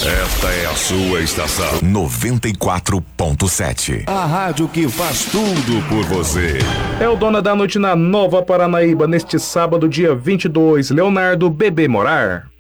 Esta é a sua estação 94.7. A rádio que faz tudo por você. É o Dona da Noite na Nova Paranaíba, neste sábado, dia 22. Leonardo Bebê Morar.